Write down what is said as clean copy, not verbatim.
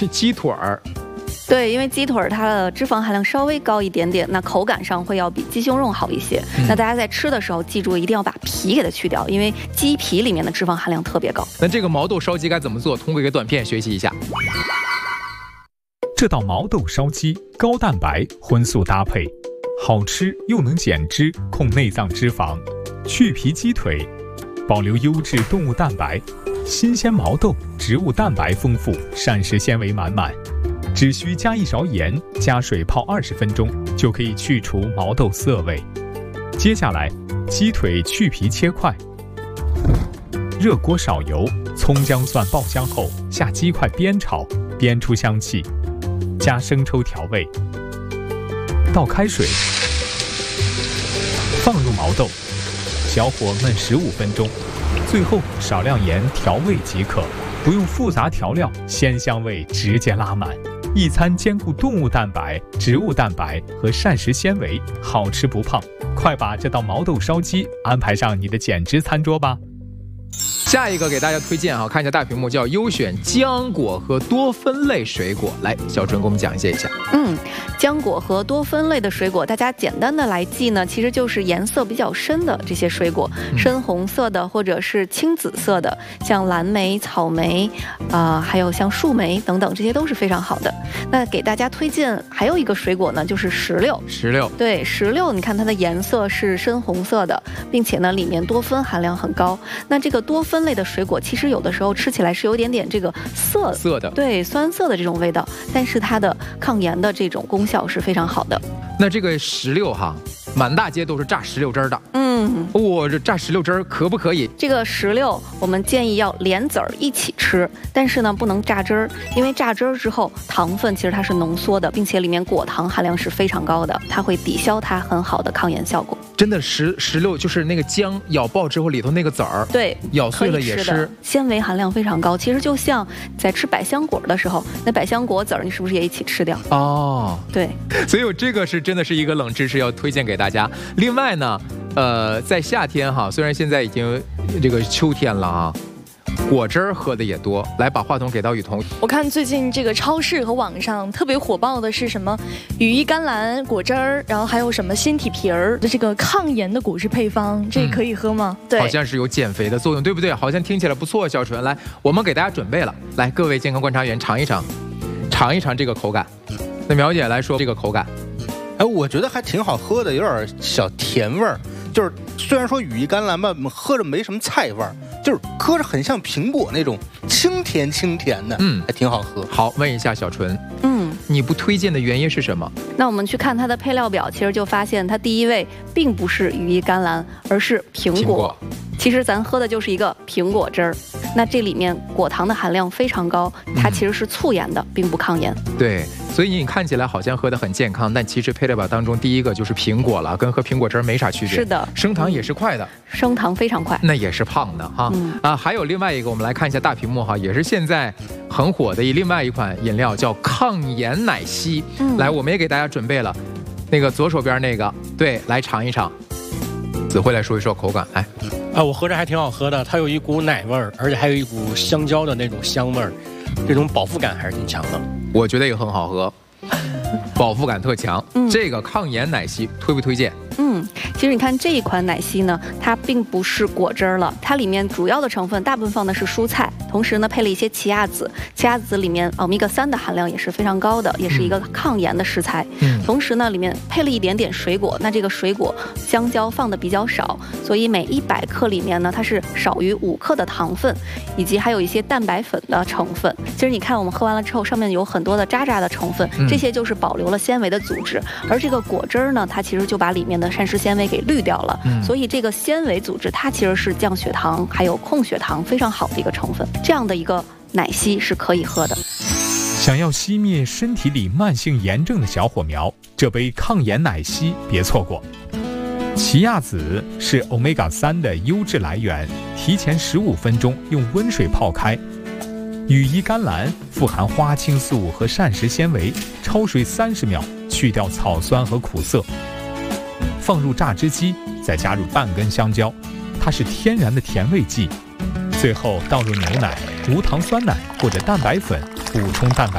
鸡腿儿。 对，因为鸡腿它的脂肪含量稍微高一点点，那口感上会要比鸡胸肉好一些。那大家在吃的时候记住一定要把皮给它去掉，因为鸡皮里面的脂肪含量特别高。 那这个毛豆烧鸡该怎么做？通过一个短片学习一下。 这道毛豆烧鸡高蛋白荤素搭配，好吃又能减脂控内脏脂肪，去皮鸡腿，保留优质动物蛋白，新鲜毛豆植物蛋白丰富，膳食纤维满满。只需加1勺盐，加水泡20分钟，就可以去除毛豆涩味。接下来，鸡腿去皮切块，热锅少油，葱姜蒜爆香后，下鸡块煸炒，煸出香气，加生抽调味，倒开水，放入毛豆，小火焖15分钟，最后少量盐调味即可，不用复杂调料，鲜香味直接拉满。一餐兼顾动物蛋白、植物蛋白和膳食纤维，好吃不胖。快把这道毛豆烧鸡安排上你的减脂餐桌吧。 下一个给大家推荐看一下大屏幕，叫优选浆果和多酚类水果。来，小纯给我们讲解一下。 浆果和多酚类的水果，大家简单的来记呢，其实就是颜色比较深的这些水果，深红色的或者是青紫色的，像蓝莓、草莓，还有像树莓等等，这些都是非常好的。那给大家推荐还有一个水果呢，就是石榴。 石榴， 对，石榴，你看它的颜色是深红色的，并且呢里面多酚含量很高。那这个多酚类的水果，其实有的时候吃起来是有点这个涩的，对，酸涩的这种味道，但是它的抗炎的这种功效是非常好的。 那这个石榴满大街都是榨石榴汁的。这榨石榴汁可不可以？ 这个石榴我们建议要连籽儿一起吃，但是呢不能榨汁儿，因为榨汁儿之后糖分其实它是浓缩的，并且里面果糖含量是非常高的，它会抵消它很好的抗炎效果。 真的石榴就是那个浆咬爆之后里头那个籽儿， 对， 咬碎了也是纤维含量非常高。其实就像在吃百香果的时候，那百香果籽儿你是不是也一起吃掉？对， 所以这个是真的是一个冷知识要推荐给大家。另外呢，在夏天虽然现在已经这个秋天了果汁儿喝的也多。来，把话筒给到雨桐。 我看最近这个超市和网上特别火爆的是什么羽衣甘蓝果汁儿，然后还有什么鲜体皮儿的这个抗炎的果汁配方，这可以喝吗？ 对， 好像是有减肥的作用，对不对？好像听起来不错。小纯，来，我们给大家准备了，来，各位健康观察员尝一尝这个口感。那苗姐来说这个口感， 我觉得还挺好喝的，有点小甜味儿。就是虽然说羽衣甘蓝吧，喝着没什么菜味儿，就是喝着很像苹果那种清甜的，还挺好喝。 好，问一下小纯，你不推荐的原因是什么？ 那我们去看它的配料表，其实就发现它第一位并不是羽衣甘蓝，而是苹果。其实咱喝的就是一个苹果汁儿，那这里面果糖的含量非常高，它其实是促炎的，并不抗炎。 对，所以你看起来好像喝得很健康，但其实配料表当中第一个就是苹果了，跟喝苹果汁没啥区别。 是的， 升糖也是快的， 升糖非常快， 那也是胖的还有另外一个，我们来看一下大屏幕也是现在很火的另外一款饮料，叫抗炎奶昔。来，我们也给大家准备了那个左手边那个，对，来尝一尝。子慧来说一说口感，来。 我喝着还挺好喝的，它有一股奶味儿，而且还有一股香蕉的那种香味儿，这种饱腹感还是挺强的。 我觉得也很好喝，饱腹感特强。这个抗炎奶昔推不推荐？ 其实你看这一款奶昔呢，它并不是果汁了，它里面主要的成分大部分放的是蔬菜，同时呢配了一些奇亚籽，奇亚籽里面欧米伽3的含量也是非常高的，也是一个抗炎的食材。同时呢里面配了一点点水果，那这个水果香蕉放的比较少，所以每100克里面呢它是少于5克的糖分，以及还有一些蛋白粉的成分。其实你看我们喝完了之后，上面有很多的渣渣的成分，这些就是保留了纤维的组织，而这个果汁呢，它其实就把里面的膳食纤维给滤掉了，所以这个纤维组织它其实是降血糖还有控血糖非常好的一个成分，这样的一个奶昔是可以喝的。 想要熄灭身体里慢性炎症的小火苗，这杯抗炎奶昔别错过。奇亚籽是欧米伽3的优质来源，提前15分钟用温水泡开。羽衣甘蓝富含花青素和膳食纤维，焯水30秒，去掉草酸和苦涩。放入榨汁机，再加入半根香蕉，它是天然的甜味剂。最后倒入牛奶、无糖酸奶或者蛋白粉，补充蛋白